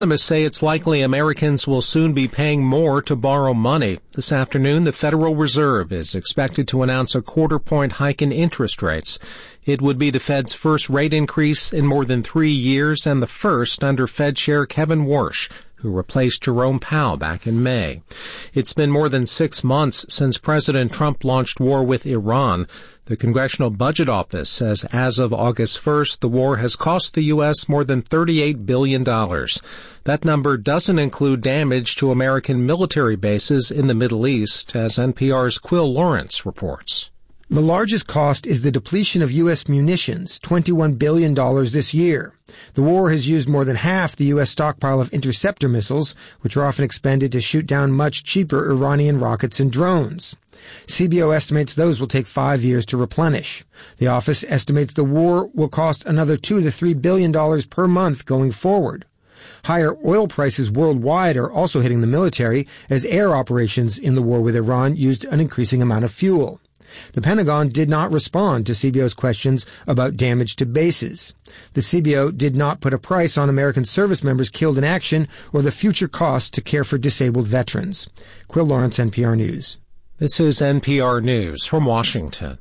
Economists say it's likely Americans will soon be paying more to borrow money. This afternoon, the Federal Reserve is expected to announce a quarter-point hike in interest rates. It would be the Fed's first rate increase in more than 3 years and the first under Fed Chair Kevin Warsh, who replaced Jerome Powell back in May. It's been more than 6 months since President Trump launched war with Iran. The Congressional Budget Office says as of August 1st, the war has cost the U.S. more than $38 billion. That number doesn't include damage to American military bases in the Middle East, as NPR's Quill Lawrence reports. The largest cost is the depletion of U.S. munitions, $21 billion this year. The war has used more than half the U.S. stockpile of interceptor missiles, which are often expended to shoot down much cheaper Iranian rockets and drones. CBO estimates those will take 5 years to replenish. The office estimates the war will cost another $2 to $3 billion per month going forward. Higher oil prices worldwide are also hitting the military, as air operations in the war with Iran used an increasing amount of fuel. The Pentagon did not respond to CBO's questions about damage to bases. The CBO did not put a price on American service members killed in action or the future costs to care for disabled veterans. Quill Lawrence, NPR News. This is NPR News from Washington.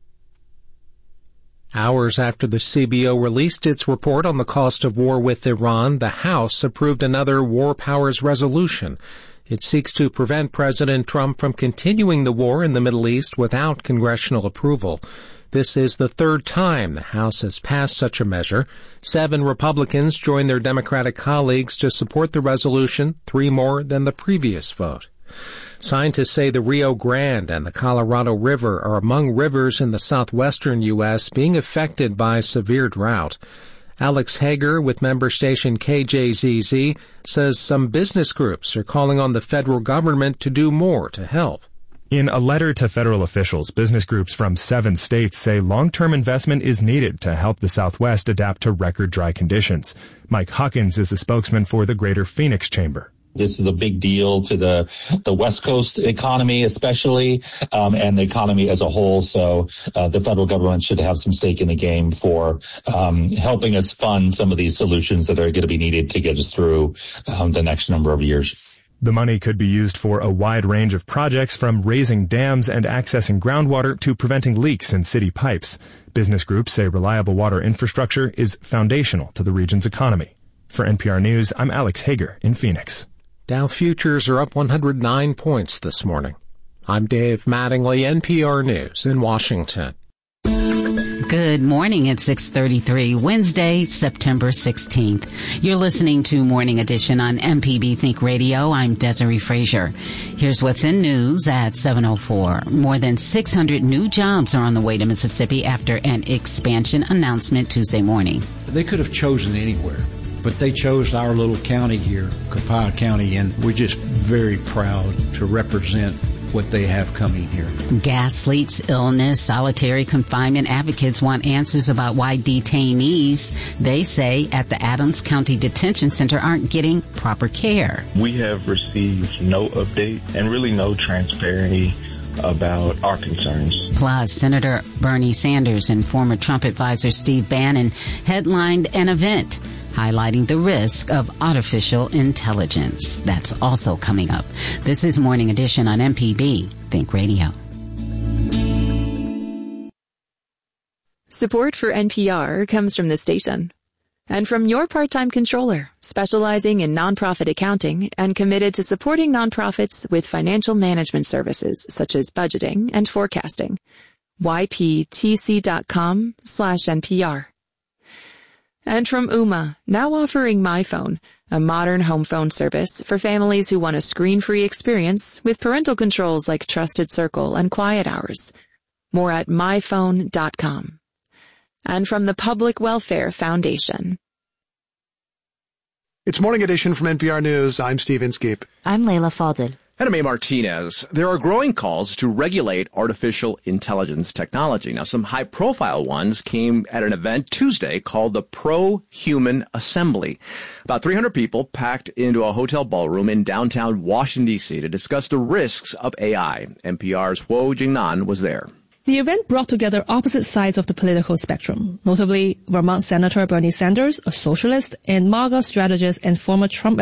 Hours after the CBO released its report on the cost of war with Iran, the House approved another War Powers resolution. It seeks to prevent President Trump from continuing the war in the Middle East without congressional approval. This is the third time the House has passed such a measure. 7 Republicans joined their Democratic colleagues to support the resolution, 3 more than the previous vote. Scientists say the Rio Grande and the Colorado River are among rivers in the southwestern U.S. being affected by severe drought. Alex Hager with member station KJZZ says some business groups are calling on the federal government to do more to help. In a letter to federal officials, business groups from 7 states say long-term investment is needed to help the Southwest adapt to record dry conditions. Mike Hawkins is a spokesman for the Greater Phoenix Chamber. This is a big deal to the West Coast economy, especially, and the economy as a whole. So the federal government should have some stake in the game for helping us fund some of these solutions that are going to be needed to get us through the next number of years. The money could be used for a wide range of projects, from raising dams and accessing groundwater to preventing leaks in city pipes. Business groups say reliable water infrastructure is foundational to the region's economy. For NPR News, I'm Alex Hager in Phoenix. Dow futures are up 109 points this morning. I'm Dave Mattingly, NPR News in Washington. Good morning at 6:33, Wednesday, September 16th. You're listening to Morning Edition on MPB Think Radio. I'm Desiree Frazier. Here's what's in news at 7:04. More than 600 new jobs are on the way to Mississippi after an expansion announcement Tuesday morning. They could have chosen anywhere, but they chose our little county here, Copiah County, and we're just very proud to represent what they have coming here. Gas leaks, illness, solitary confinement advocates want answers about why detainees, they say, at the Adams County Detention Center aren't getting proper care. We have received no update and really no transparency about our concerns. Plus, Senator Bernie Sanders and former Trump advisor Steve Bannon headlined an event highlighting the risk of artificial intelligence. That's also coming up. This is Morning Edition on MPB Think Radio. Support for NPR comes from the station and from your part-time controller, specializing in nonprofit accounting and committed to supporting nonprofits with financial management services such as budgeting and forecasting. yptc.com/NPR. And from Ooma, now offering MyPhone, a modern home phone service for families who want a screen-free experience with parental controls like Trusted Circle and Quiet Hours. More at myphone.com. And from the Public Welfare Foundation. It's Morning Edition from NPR News. I'm Steve Inskeep. I'm Layla Falded. And I'm A. Martinez. There are growing calls to regulate artificial intelligence technology. Now, some high-profile ones came at an event Tuesday called the Pro-Human Assembly. About 300 people packed into a hotel ballroom in downtown Washington, D.C. to discuss the risks of AI. NPR's Huo Jingnan was there. The event brought together opposite sides of the political spectrum, notably Vermont Senator Bernie Sanders, a socialist, and MAGA strategist and former Trump